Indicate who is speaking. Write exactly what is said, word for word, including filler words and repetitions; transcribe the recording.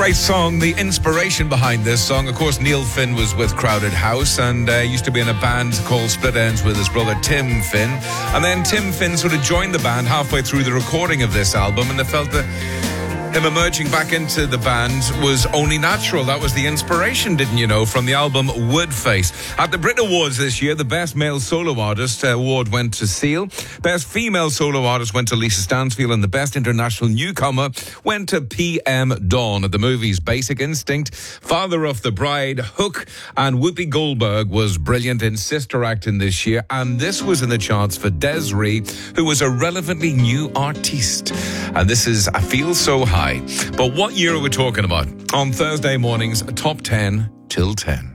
Speaker 1: Great song. The inspiration behind this song, of course, Neil Finn was with Crowded House and uh, used to be in a band called Split Enz with his brother Tim Finn. And then Tim Finn sort of joined the band halfway through the recording of this album, and they felt that him emerging back into the band was only natural. That was the inspiration, didn't you know, from the album Woodface. At the Brit Awards this year, the Best Male Solo Artist award went to Seal. Best Female Solo Artist went to Lisa Stansfield, and the Best International Newcomer went to P M Dawn. At the movies Basic Instinct, Father of the Bride, Hook, and Whoopi Goldberg was brilliant in Sister Acting this year, and this was in the charts for Desiree, who was a relevantly new artiste. And this is I Feel So High. But what year are we talking about? On Thursday mornings, top ten till ten.